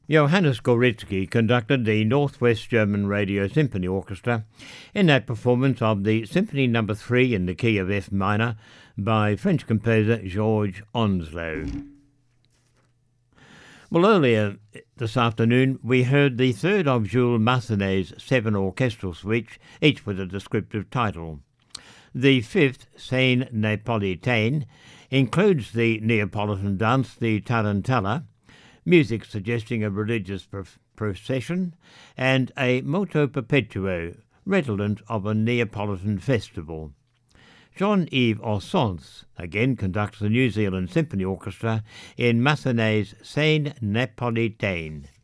Johannes Goretzky conducted the Northwest German Radio Symphony Orchestra in that performance of the Symphony No. 3 in the key of F minor by French composer Georges Onslow. Well, earlier this afternoon we heard the third of Jules Massenet's 7 orchestral suites, each with a descriptive title. The fifth, Scène Napolitaine, includes the Neapolitan dance, the Tarantella, music suggesting a religious procession, and a moto perpetuo, redolent of a Neapolitan festival. Jean-Yves Ossens again conducts the New Zealand Symphony Orchestra in Massenet's Scène Napolitaine.